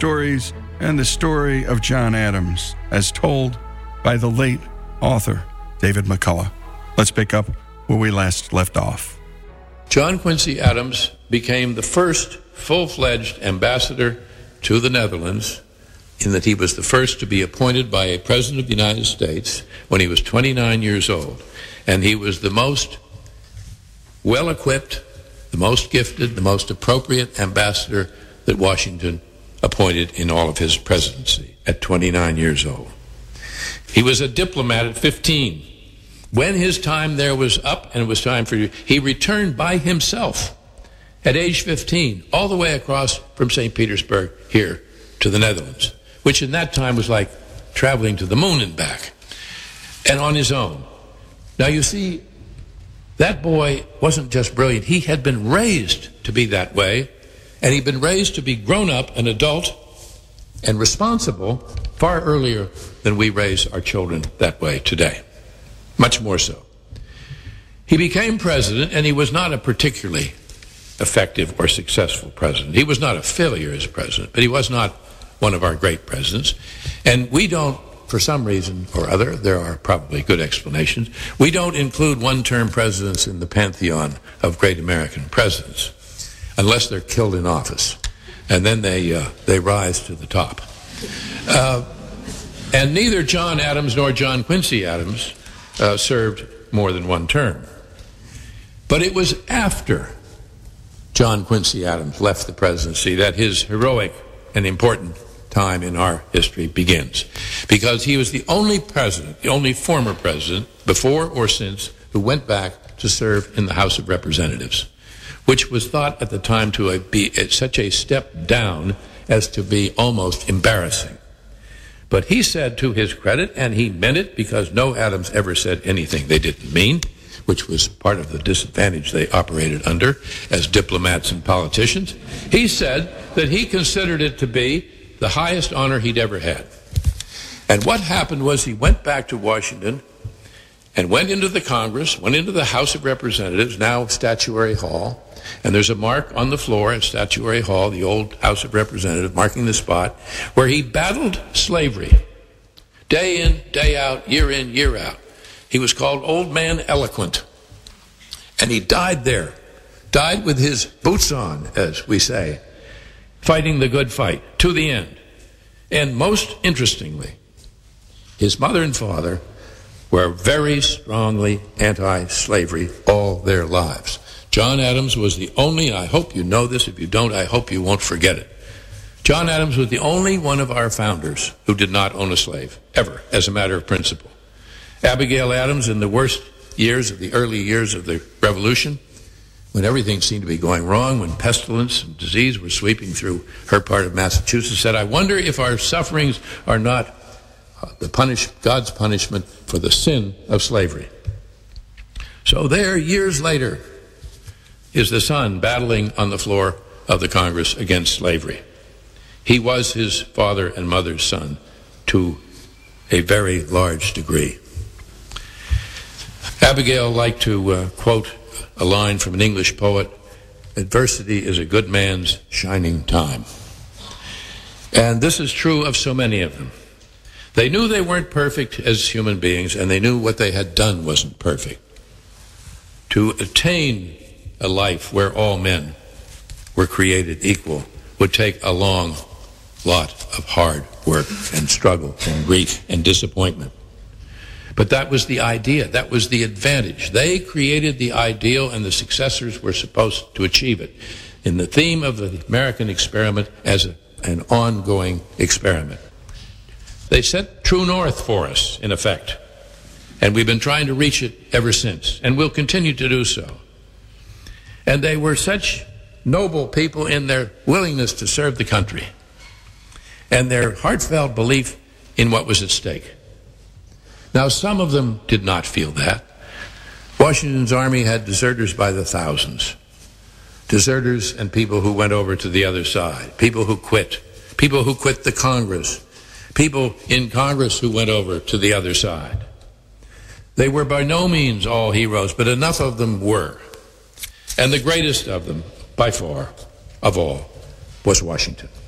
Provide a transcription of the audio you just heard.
stories and the story of John Adams as told by the late author David McCullough. Let's pick up where we last left off. John Quincy Adams became the first full-fledged ambassador to the Netherlands, in that he was the first to be appointed by a president of the United States when he was 29 years old. And he was the most well-equipped, the most gifted, the most appropriate ambassador that Washington appointed in all of his presidency at 29 years old. He was a diplomat at 15. When his time there was up and it was time for he returned by himself at age 15 all the way across from St. Petersburg here to the Netherlands, which in that time was like traveling to the moon and back, and on his own. Now you see, that boy wasn't just brilliant. He had been raised to be that way, and he'd been raised to be grown up, an adult, and responsible far earlier than we raise our children that way today. Much more so. He became president, and he was not a particularly effective or successful president. He was not a failure as president, but he was not one of our great presidents. And we don't, for some reason or other, there are probably good explanations, we don't include one-term presidents in the pantheon of great American presidents unless they're killed in office. And then they rise to the top. And neither John Adams nor John Quincy Adams served more than one term. But it was after John Quincy Adams left the presidency that his heroic and important time in our history begins, because he was the only president, the only former president, before or since, who went back to serve in the House of Representatives, which was thought at the time to be such a step down as to be almost embarrassing. But he said, to his credit, and he meant it, because no Adams ever said anything they didn't mean, which was part of the disadvantage they operated under as diplomats and politicians. He said that he considered it to be the highest honor he'd ever had. And what happened was he went back to Washington and went into the Congress, went into the House of Representatives, now Statuary Hall, and there's a mark on the floor at Statuary Hall, the old House of Representatives, marking the spot where he battled slavery day in, day out, year in, year out. He was called Old Man Eloquent, and he died there, died with his boots on, as we say, fighting the good fight to the end. And most interestingly, his mother and father were very strongly anti-slavery all their lives. John Adams was the only, I hope you know this, if you don't, I hope you won't forget it. John Adams was the only one of our founders who did not own a slave, ever, as a matter of principle. Abigail Adams, in the worst years of the early years of the Revolution, when everything seemed to be going wrong, when pestilence and disease were sweeping through her part of Massachusetts, said, I wonder if our sufferings are not God's punishment for the sin of slavery. So there, years later, is the son battling on the floor of the Congress against slavery. He was his father and mother's son to a very large degree. Abigail liked to quote a line from an English poet, adversity is a good man's shining time. And this is true of so many of them. They knew they weren't perfect as human beings, and they knew what they had done wasn't perfect. To attain a life where all men were created equal would take a long lot of hard work and struggle and grief and disappointment. But that was the idea. That was the advantage. They created the ideal, and the successors were supposed to achieve it. In the theme of the American experiment as an ongoing experiment. They set true north for us, in effect. And we've been trying to reach it ever since, and we'll continue to do so. And they were such noble people in their willingness to serve the country and their heartfelt belief in what was at stake. Now, some of them did not feel that. Washington's army had deserters by the thousands. Deserters and people who went over to the other side. People who quit the Congress. People in Congress who went over to the other side. They were by no means all heroes, but enough of them were. And the greatest of them, by far, of all, was Washington.